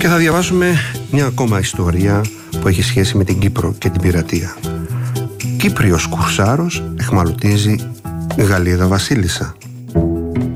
Και θα διαβάσουμε μια ακόμα ιστορία που έχει σχέση με την Κύπρο και την πειρατεία. Κύπριος κουρσάρος εχμαλωτίζει Γαλλίδα βασίλισσα.